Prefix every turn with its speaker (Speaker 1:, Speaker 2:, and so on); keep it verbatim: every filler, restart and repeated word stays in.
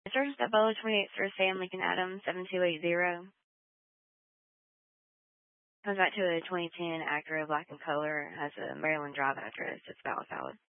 Speaker 1: Search that Bella twenty-eight for Sam Lincoln Adams seven two eight zero. Comes back to a twenty ten Acura black in color. Has a Maryland Drive address. It's valid valid.